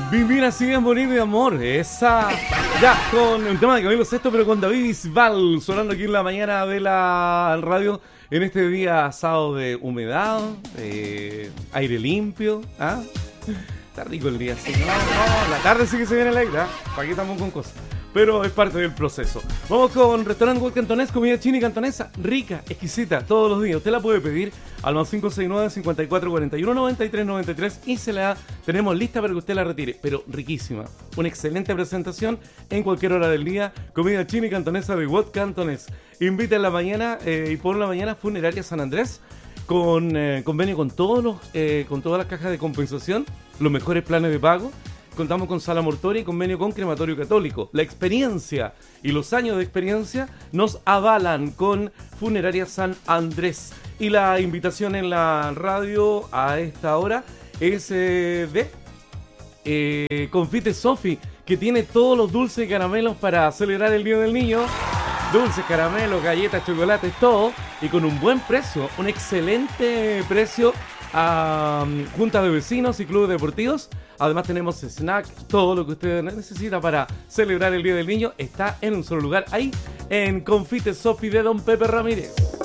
Vivir así es morir de amor. Esa. Ya, con un tema de Camilo Sesto, pero con David Bisbal, sonando aquí en la mañana de la radio. En este día sábado de humedad, aire limpio. ¿Ah? Está rico el día, sí. No, la tarde sí que se viene el aire. ¿Para qué estamos con cosas? Pero es parte del proceso. Vamos con Restaurant World Cantonés, comida china y cantonesa, rica, exquisita, todos los días. Usted la puede pedir al más 569-5441-9393 y se la tenemos lista para que usted la retire. Pero riquísima, una excelente presentación en cualquier hora del día. Comida china y cantonesa de World Cantonés. Invita en la mañana y por la mañana Funeraria San Andrés con convenio con todas las cajas de compensación, los mejores planes de pago. Contamos con sala mortuoria y convenio con crematorio católico. La experiencia y los años de experiencia nos avalan con Funeraria San Andrés. Y la invitación en la radio a esta hora es de Confite Sofi, que tiene todos los dulces y caramelos para celebrar el Día del Niño. Dulces, caramelos, galletas, chocolates, todo. Y con un buen precio, un excelente precio a juntas de vecinos y clubes deportivos. Además tenemos snack, todo lo que usted necesita para celebrar el Día del Niño está en un solo lugar, ahí en Confite Sofi de Don Pepe Ramírez.